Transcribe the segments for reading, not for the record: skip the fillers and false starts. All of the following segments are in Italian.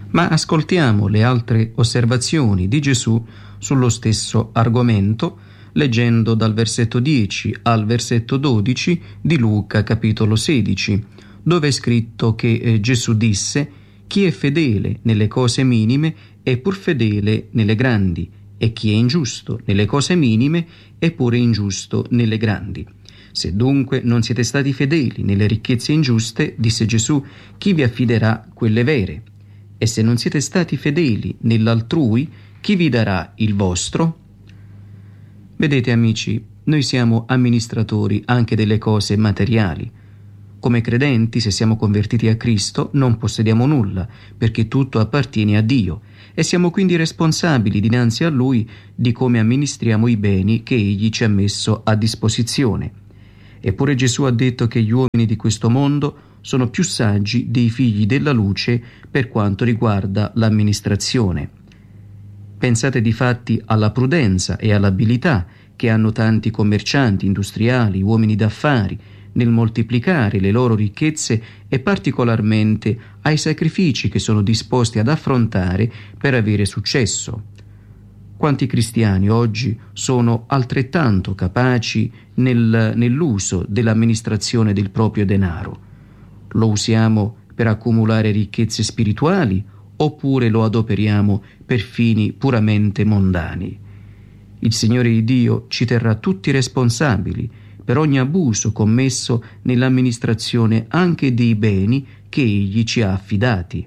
Ma ascoltiamo le altre osservazioni di Gesù sullo stesso argomento, leggendo dal versetto 10 al versetto 12 di Luca capitolo 16, dove è scritto che Gesù disse: «Chi è fedele nelle cose minime è pur fedele nelle grandi, e chi è ingiusto nelle cose minime è pure ingiusto nelle grandi. Se dunque non siete stati fedeli nelle ricchezze ingiuste, disse Gesù, chi vi affiderà quelle vere? E se non siete stati fedeli nell'altrui, chi vi darà il vostro?» Vedete amici, noi siamo amministratori anche delle cose materiali. Come credenti, se siamo convertiti a Cristo, non possediamo nulla, perché tutto appartiene a Dio, e siamo quindi responsabili dinanzi a Lui di come amministriamo i beni che Egli ci ha messo a disposizione. Eppure Gesù ha detto che gli uomini di questo mondo sono più saggi dei figli della luce per quanto riguarda l'amministrazione. Pensate difatti alla prudenza e all'abilità che hanno tanti commercianti, industriali, uomini d'affari, nel moltiplicare le loro ricchezze e particolarmente ai sacrifici che sono disposti ad affrontare per avere successo. Quanti cristiani oggi sono altrettanto capaci nell'uso dell'amministrazione del proprio denaro? Lo usiamo per accumulare ricchezze spirituali oppure lo adoperiamo per fini puramente mondani? Il Signore Dio ci terrà tutti responsabili per ogni abuso commesso nell'amministrazione anche dei beni che Egli ci ha affidati.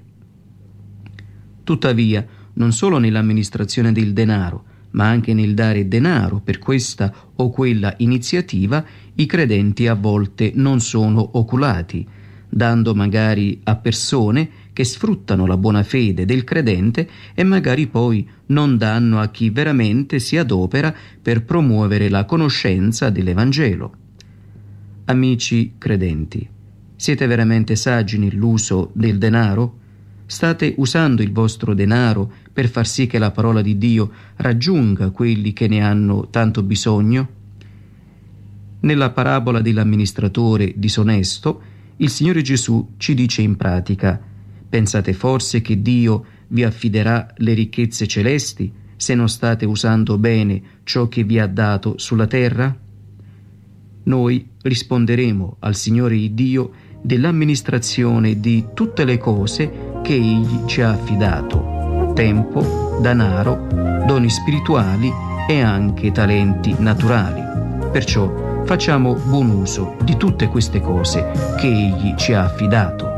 Tuttavia, non solo nell'amministrazione del denaro, ma anche nel dare denaro per questa o quella iniziativa, i credenti a volte non sono oculati, dando magari a persone che sfruttano la buona fede del credente e magari poi non danno a chi veramente si adopera per promuovere la conoscenza dell'Evangelo. Amici credenti, siete veramente saggi nell'uso del denaro? State usando il vostro denaro per far sì che la parola di Dio raggiunga quelli che ne hanno tanto bisogno? Nella parabola dell'amministratore disonesto, il Signore Gesù ci dice in pratica: pensate forse che Dio vi affiderà le ricchezze celesti se non state usando bene ciò che vi ha dato sulla terra? Noi risponderemo al Signore Dio dell'amministrazione di tutte le cose che Egli ci ha affidato: tempo, denaro, doni spirituali e anche talenti naturali. Perciò facciamo buon uso di tutte queste cose che Egli ci ha affidato.